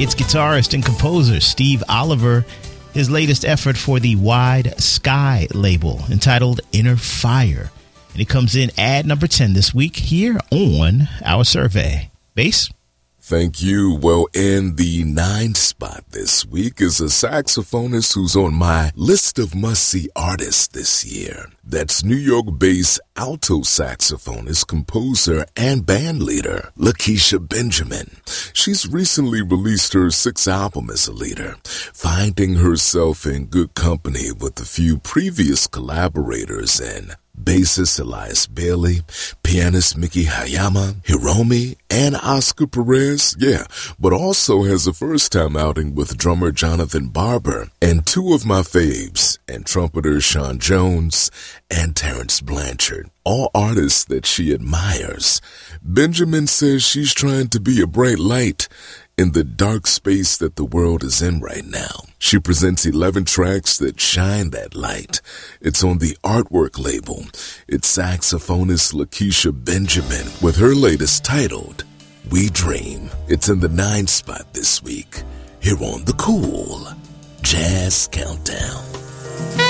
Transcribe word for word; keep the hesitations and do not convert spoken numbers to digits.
It's guitarist and composer Steve Oliver, his latest effort for the Wide Sky label, entitled Inner Fire. And it comes in at number ten this week here on our survey. Bass? Thank you. Well, in the ninth spot this week is a saxophonist who's on my list of must-see artists this year. That's New York-based alto saxophonist, composer, and bandleader, Lakecia Benjamin. She's recently released her sixth album as a leader, finding herself in good company with a few previous collaborators in bassist Elias Bailey, pianist Miki Hayama, Hiromi, and Oscar Perez, yeah, but also has a first-time outing with drummer Jonathan Barber, and two of my faves, and trumpeter Sean Jones and Terrence Blanchard, all artists that she admires. Benjamin says she's trying to be a bright light in the dark space that the world is in right now. She presents eleven tracks that shine that light. It's on the Artwork label. It's saxophonist Lakecia Benjamin with her latest titled We Dream. It's in the ninth spot this week here on the Cool Jazz Countdown.